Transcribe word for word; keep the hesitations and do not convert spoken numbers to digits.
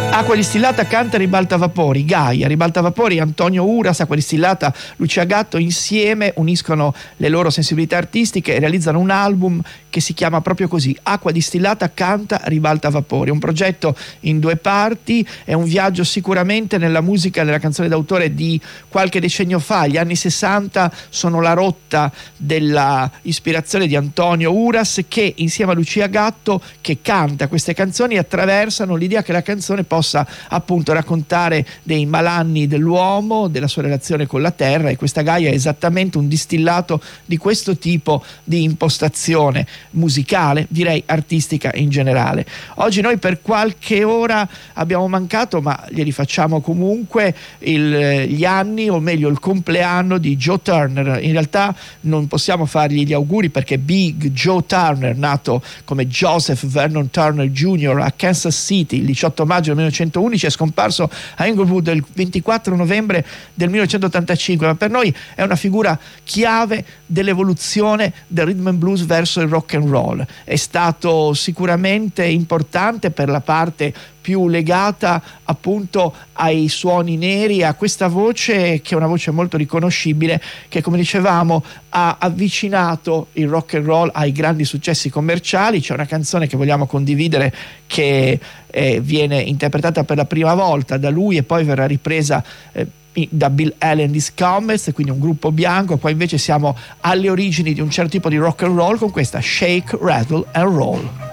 Acqua distillata canta Ribalta Vapori, Gaia, Ribalta Vapori, Antonio Uras, Acqua distillata, Lucia Gatto insieme uniscono le loro sensibilità artistiche e realizzano un album che si chiama proprio così, Acqua distillata canta Ribalta Vapori, un progetto in due parti, è un viaggio sicuramente nella musica e nella canzone d'autore di qualche decennio fa. Gli anni sessanta sono la rotta della ispirazione di Antonio Uras, che insieme a Lucia Gatto, che canta queste canzoni, attraversano l'idea che la canzone possa appunto raccontare dei malanni dell'uomo, della sua relazione con la terra, e questa Gaia è esattamente un distillato di questo tipo di impostazione musicale, direi artistica in generale. Oggi noi per qualche ora abbiamo mancato, ma glieli facciamo comunque, il, gli anni, o meglio il compleanno di Joe Turner. In realtà non possiamo fargli gli auguri perché Big Joe Turner, nato come Joseph Vernon Turner Junior a Kansas City il diciotto maggio del millenovecentoundici, è scomparso a Inglewood il ventiquattro novembre del millenovecentottantacinque, ma per noi è una figura chiave dell'evoluzione del rhythm and blues verso il rock and roll. È stato sicuramente importante per la parte più legata appunto ai suoni neri, a questa voce che è una voce molto riconoscibile, che come dicevamo ha avvicinato il rock and roll ai grandi successi commerciali. C'è una canzone che vogliamo condividere che eh, viene interpretata per la prima volta da lui e poi verrà ripresa eh, da Bill Allen di Comets, quindi un gruppo bianco. Qua invece siamo alle origini di un certo tipo di rock and roll con questa Shake, Rattle and Roll.